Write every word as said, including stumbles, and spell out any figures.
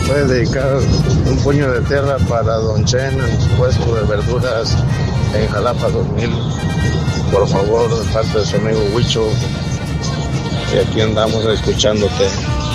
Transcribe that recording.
puedes dedicar un puño de tierra para Don Chen en su puesto de verduras en Jalapa dos mil, por favor, de parte de su amigo Huicho, y aquí andamos escuchándote.